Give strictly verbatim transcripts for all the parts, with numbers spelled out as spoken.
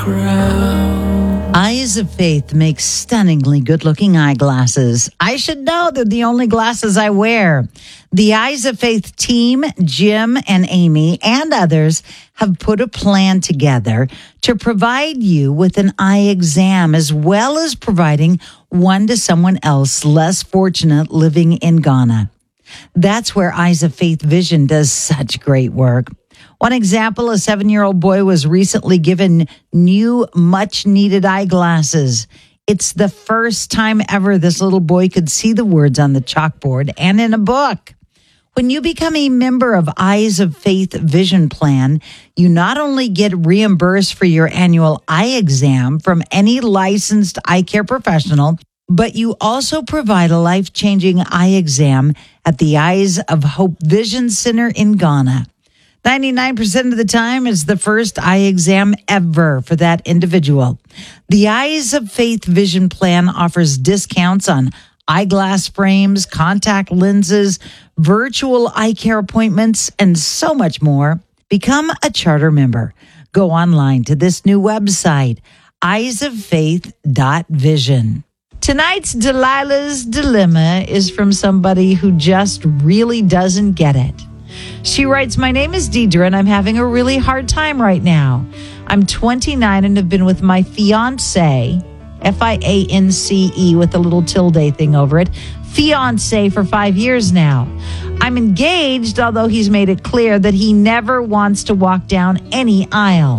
crown. Eyes of Faith makes stunningly good-looking eyeglasses. I should know they're the only glasses I wear. The Eyes of Faith team, Jim and Amy and others, have put a plan together to provide you with an eye exam as well as providing one to someone else less fortunate living in Ghana. That's where Eyes of Faith Vision does such great work. One example, a seven-year-old boy was recently given new, much-needed eyeglasses. It's the first time ever this little boy could see the words on the chalkboard and in a book. When you become a member of Eyes of Faith Vision Plan, you not only get reimbursed for your annual eye exam from any licensed eye care professional, but you also provide a life-changing eye exam at the Eyes of Hope Vision Center in Ghana. ninety-nine percent of the time, it's the first eye exam ever for that individual. The Eyes of Faith Vision Plan offers discounts on eyeglass frames, contact lenses, virtual eye care appointments, and so much more. Become a charter member. Go online to this new website, eyes of faith dot vision. Tonight's Delilah's Dilemma is from somebody who just really doesn't get it. She writes, my name is Deidre and I'm having a really hard time right now. I'm twenty-nine and have been with my fiance, F I A N C E with a little tilde thing over it, fiance for five years now. I'm engaged, although he's made it clear that he never wants to walk down any aisle.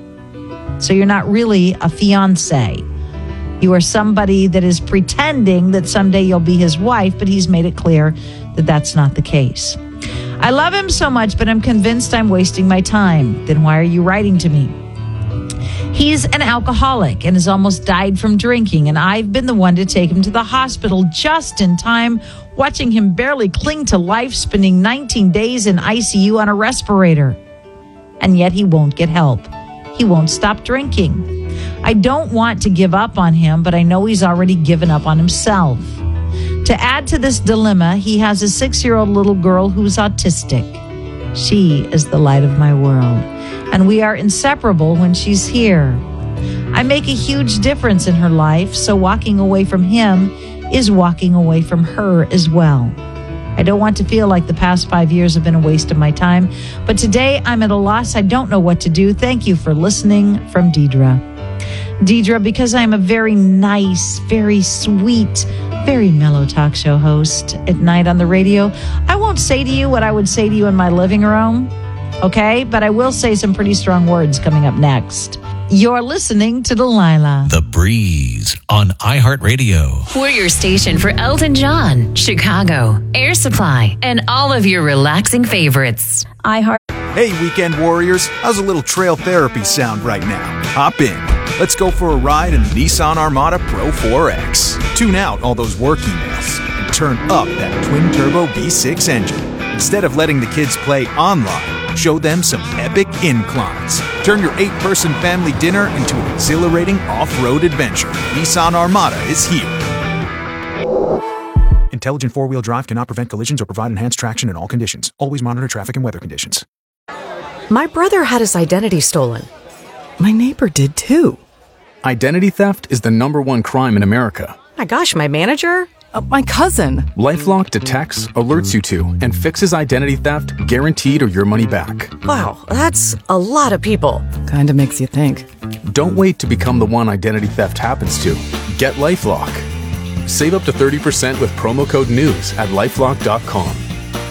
So you're not really a fiance. You are somebody that is pretending that someday you'll be his wife, but he's made it clear that that's not the case. I love him so much, but I'm convinced I'm wasting my time. Then why are you writing to me? He's an alcoholic and has almost died from drinking, and I've been the one to take him to the hospital just in time, watching him barely cling to life, spending nineteen days in I C U on a respirator. And yet he won't get help. He won't stop drinking. I don't want to give up on him, but I know he's already given up on himself. To add to this dilemma, he has a six-year-old little girl who's autistic. She is the light of my world, and we are inseparable when she's here. I make a huge difference in her life, so walking away from him is walking away from her as well. I don't want to feel like the past five years have been a waste of my time, but today I'm at a loss. I don't know what to do. Thank you for listening, from Deidre. Deidre, because I'm a very nice, very sweet, very mellow talk show host at night on the radio, I won't say to you what I would say to you in my living room, okay? But I will say some pretty strong words coming up next. You're listening to Delilah. The Breeze on iHeartRadio. We're your station for Elton John, Chicago, Air Supply, and all of your relaxing favorites. iHeart. Hey, weekend warriors, how's a little trail therapy sound right now? Hop in. Let's go for a ride in the Nissan Armada Pro four X. Tune out all those work emails and turn up that twin-turbo V six engine. Instead of letting the kids play online, show them some epic inclines. Turn your eight-person family dinner into an exhilarating off-road adventure. Nissan Armada is here. Intelligent four-wheel drive cannot prevent collisions or provide enhanced traction in all conditions. Always monitor traffic and weather conditions. My brother had his identity stolen. My neighbor did too. Identity theft is the number one crime in America. My gosh, my manager? Uh, my cousin. LifeLock detects, alerts you to, and fixes identity theft, guaranteed or your money back. Wow, that's a lot of people. Kinda makes you think. Don't wait to become the one identity theft happens to. Get LifeLock. Save up to thirty percent with promo code NEWS at lifelock dot com.